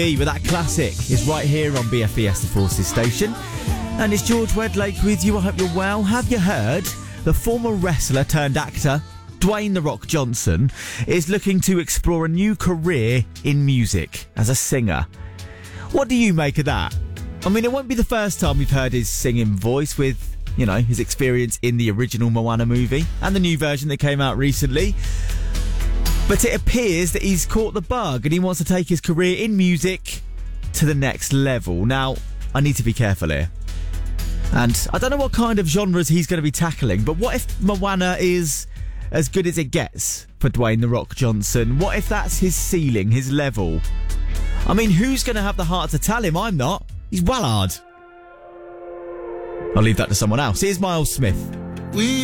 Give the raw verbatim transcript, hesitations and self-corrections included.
But that classic is right here on B F E S The Forces station. And it's George Wedlake with you. I hope you're well. Have you heard the former wrestler turned actor Dwayne The Rock Johnson is looking to explore a new career in music as a singer? What do you make of that? I mean, it won't be the first time we've heard his singing voice with, you know, his experience in the original Moana movie and the new version that came out recently. But it appears that he's caught the bug and he wants to take his career in music to the next level. Now, I need to be careful here. And I don't know what kind of genres he's going to be tackling, but what if Moana is as good as it gets for Dwayne The Rock Johnson? What if that's his ceiling, his level? I mean, who's going to have the heart to tell him? I'm not. He's Wallard. I'll leave that to someone else. Here's Miles Smith. We